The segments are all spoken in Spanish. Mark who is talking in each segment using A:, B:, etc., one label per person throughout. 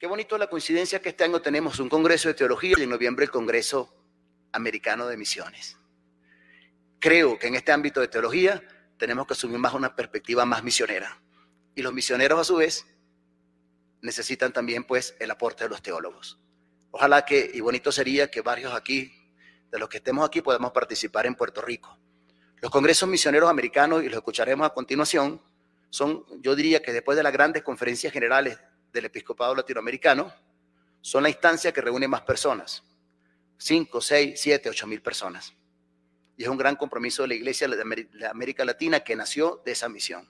A: Qué bonito la coincidencia que este año tenemos un congreso de teología y en noviembre el Congreso Americano de Misiones. Creo que en este ámbito de teología tenemos que asumir más una perspectiva más misionera. Y los misioneros, a su vez, necesitan también, pues, el aporte de los teólogos. Ojalá que, y bonito sería que varios aquí, de los que estemos aquí, podamos participar en Puerto Rico. Los congresos misioneros americanos, y los escucharemos a continuación, son, yo diría que después de las grandes conferencias generales del episcopado latinoamericano, son la instancia que reúne más personas, 5, 6, 7, 8 mil personas. Y es un gran compromiso de la Iglesia de América Latina que nació de esa misión.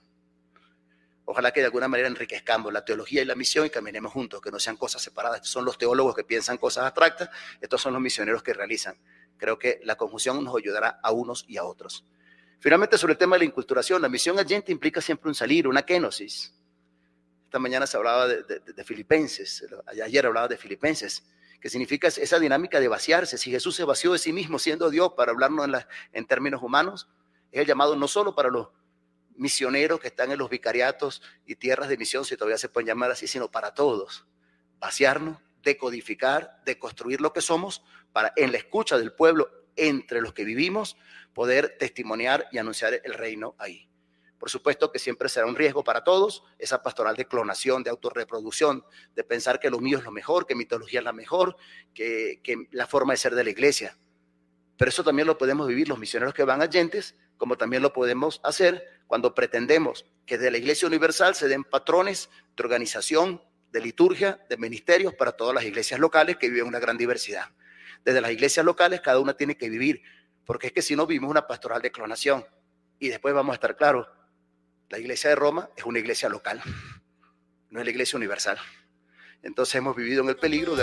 A: Ojalá que de alguna manera enriquezcamos la teología y la misión y caminemos juntos, que no sean cosas separadas. Estos son los teólogos que piensan cosas abstractas, estos son los misioneros que realizan. Creo que la conjunción nos ayudará a unos y a otros. Finalmente, sobre el tema de la inculturación, la misión agente implica siempre un salir, una kenosis. Esta mañana se hablaba de Filipenses, ayer hablaba de Filipenses, que significa esa dinámica de vaciarse. Si Jesús se vació de sí mismo siendo Dios para hablarnos en términos humanos, es el llamado no solo para los misioneros que están en los vicariatos y tierras de misión, si todavía se pueden llamar así, sino para todos. Vaciarnos, decodificar, deconstruir lo que somos, para en la escucha del pueblo entre los que vivimos, poder testimoniar y anunciar el reino ahí. Por supuesto que siempre será un riesgo para todos, esa pastoral de clonación, de autorreproducción, de pensar que lo mío es lo mejor, que mi teología es la mejor, que la forma de ser de la iglesia. Pero eso también lo podemos vivir los misioneros que van allentes, como también lo podemos hacer cuando pretendemos que de la Iglesia Universal se den patrones de organización, de liturgia, de ministerios para todas las iglesias locales que viven una gran diversidad. Desde las iglesias locales cada una tiene que vivir, porque es que si no vivimos una pastoral de clonación y después vamos a estar claros, la iglesia de Roma es una iglesia local, no es la Iglesia Universal. Entonces hemos vivido en el peligro de